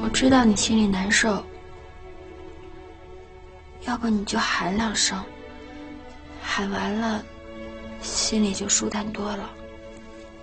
我知道你心里难受，要不你就喊2声，喊完了，心里就舒坦多了。